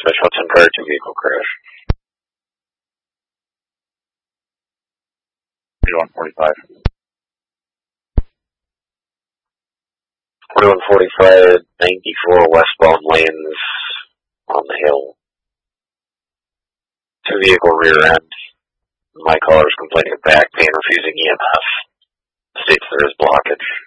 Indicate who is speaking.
Speaker 1: Dispatch Hudson car, 2 vehicle crash.
Speaker 2: 4145.
Speaker 1: 4145, 94 westbound lanes on the hill. 2 vehicle rear end. My caller is complaining of back pain, refusing EMF. States there is blockage.